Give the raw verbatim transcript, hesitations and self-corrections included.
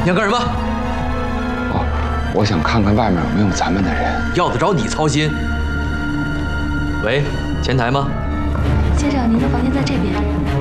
你想干什么？ 我我想看看外面有没有咱们的人。 要得着你操心？喂，前台吗？ 先生，您的房间在这边。